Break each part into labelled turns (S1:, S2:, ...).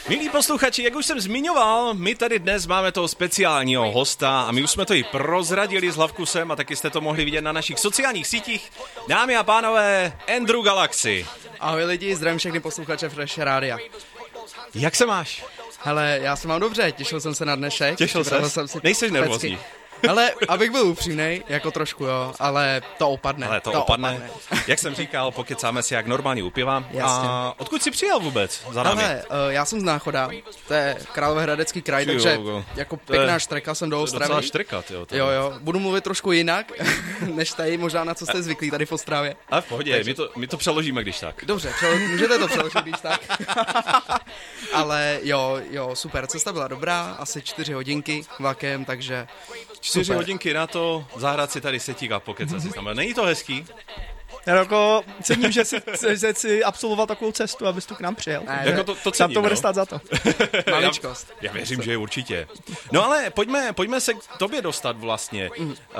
S1: Milí posluchači, jak už jsem zmiňoval, my tady dnes máme toho speciálního hosta a my už jsme to i prozradili s Hlavkusem a taky jste to mohli vidět na našich sociálních sítích. Dámy a pánové, Andrew Galaxy.
S2: Ahoj lidi, zdravím všechny posluchače Fresh Rádia.
S1: Jak se máš?
S2: Hele, já se mám dobře, těšil jsem se na dnešek.
S1: Těšil ses? Nejsi nervózní?
S2: Ale abych byl upřímnej, jako trošku jo, ale to opadne.
S1: Ale to opadne. Jak jsem říkal, pokecáme si jak normálně u piva.
S2: Jasně.
S1: A odkud jsi přijel vůbec za námi?
S2: Ale já jsem z Náchoda, to je Královéhradecký kraj, takže jako pěkná štreka jsem do Ostravy.
S1: Docela štrkat, jo.
S2: Jo, budu mluvit trošku jinak, než tady možná na co jste zvyklí tady v Ostravě.
S1: A v pohodě, takže... my to přeložíme, když tak.
S2: Dobře, můžete to přeložit, když tak. Ale jo, super, cesta byla dobrá, asi 4 hodinky vlakem, takže
S1: 4 hodinky na to, zahrát si tady setík a pokecat si tam. Není to hezký?
S3: Jako cením, že jsi absolvoval takovou cestu, abys tu k nám přijel.
S1: Jako to cením,
S3: to bude stát za to.
S2: Maličkost.
S1: Já věřím, že je určitě. No ale pojďme se k tobě dostat vlastně.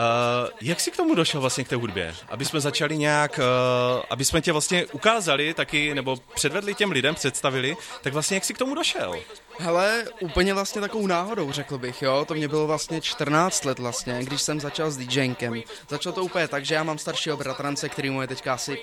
S1: Jak jsi k tomu došel vlastně k té hudbě? Aby jsme začali nějak, aby jsme tě vlastně ukázali taky, nebo předvedli těm lidem, představili, tak vlastně jak jsi k tomu došel?
S2: Hele, úplně vlastně takovou náhodou, řekl bych, jo, to mě bylo vlastně 14 let vlastně, když jsem začal s DJinkem. Začalo to úplně tak, že já mám staršího bratrance, který mu je teďka asi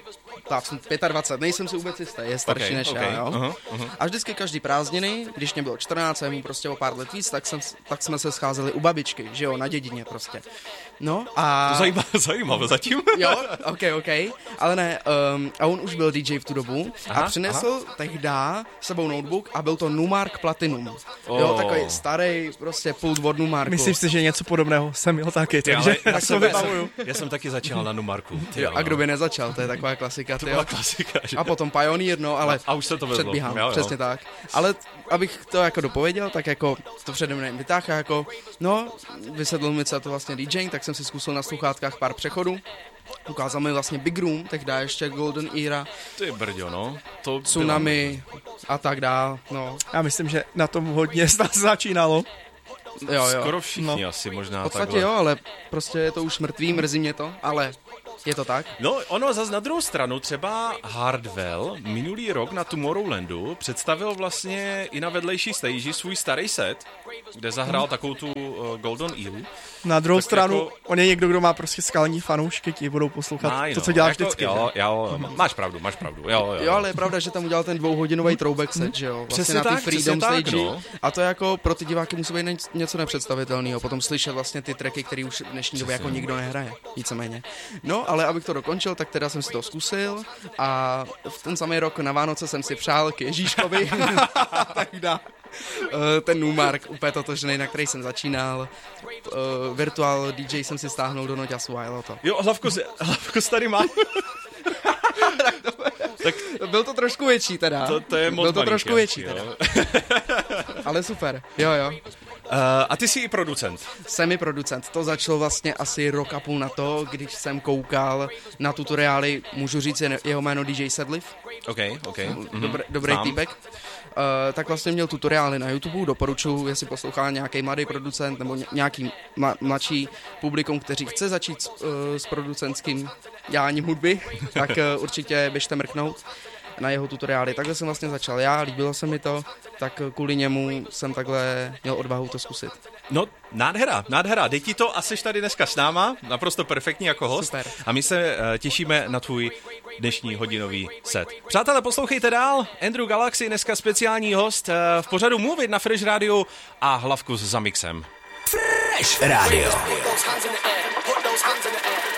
S2: 25, nejsem si vůbec jistý, je starší než já, jo. Uh-huh. A vždycky každý prázdniny, když mě bylo 14 a mu prostě o pár let víc, tak jsme se scházeli u babičky, že jo, na dědině prostě. No a...
S1: Zajímavé zatím.
S2: Jo, ok, ale ne, a on už byl DJ v tu dobu a přinesl tehda sebou notebook a byl to Numark Platinum. Jo, takový starý prostě pult od Numarku.
S3: Myslím si, že něco podobného jsem měl taky, takže tak to vybavuju.
S1: Já jsem taky začal na Numarku.
S2: Jo, a kdo by nezačal, to je taková klasika.
S1: To byla klasika, že?
S2: A potom Pioneer, no, ale
S1: a už se to vezlo.
S2: Předbíhám, přesně tak. Ale abych to jako dopověděl, tak jako to přede mnou vytáhl a jako, no, vysedl mi se to vlastně DJing, tak jsem si zkusil na sluchátkách pár přechodů. Ukázal mi vlastně Big Room, tehdy ještě Golden Era.
S1: To je brďo, no. To
S2: Tsunami a tak dál, no.
S3: Já myslím, že na tom hodně začínalo.
S2: Jo.
S1: Skoro všichni asi možná.
S2: V podstatě jo, ale prostě je to už mrtvý, mrzí mě to, ale je to tak?
S1: No, ono zase na druhou stranu, třeba Hardwell minulý rok na Tomorrowlandu představil vlastně i na vedlejší stage svůj starý set, kde zahrál takovou tu Golden Eel.
S3: Na druhou stranu, jako... on je někdo, kdo má prostě skalní fanoušky, ti budou poslouchat to, co děláš vždycky.
S1: Jo, máš pravdu. Jo,
S2: ale je pravda, že tam udělal ten 2hodinový throwback set, že jo? Vlastně
S1: přesně
S2: na té
S1: tak,
S2: Freedom
S1: tak,
S2: stage.
S1: no.
S2: A to jako pro ty diváky musí být něco nepředstavitelného. Potom slyšet vlastně ty tracky, které už v dnešní době jako nikdo nehraje, víceméně. No, ale abych to dokončil, tak teda jsem si to zkusil a v ten samý rok na Vánoce jsem si přál k Ježíškovi. Ten Numark, úplně totožnej, na který jsem začínal. Virtual DJ jsem si stáhnul do Noťasu a jelo to.
S1: Jo, hlavkus tady má.
S2: Tak byl to trošku větší teda.
S1: To je moc
S2: byl to
S1: malinký,
S2: trošku větší teda. Ale super, jo.
S1: A ty jsi i producent?
S2: Jsem i producent. To začalo vlastně asi rok a půl na to, když jsem koukal na tutoriály, můžu říct jeho jméno DJ Sedliv.
S1: OK.
S2: Dobrý týpek. Tak vlastně měl tutoriály na YouTube, doporučuji, jestli poslouchá nějaký mladý producent nebo nějaký mladší publikum, kteří chce začít s producentským děláním hudby, tak určitě běžte mrknout na jeho tutoriály. Takhle jsem vlastně začal já, líbilo se mi to, tak kvůli němu jsem takhle měl odvahu to zkusit.
S1: No, nádhera. Dej ti to a jsi tady dneska s náma, naprosto perfektní jako host.
S2: Super.
S1: A my se těšíme na tvůj dnešní hodinový set. Přátelé, poslouchejte dál. Andrew Galaxy, dneska speciální host v pořadu Move It na Fresh Radio a Hlavkus za mixem.
S4: Fresh Radio.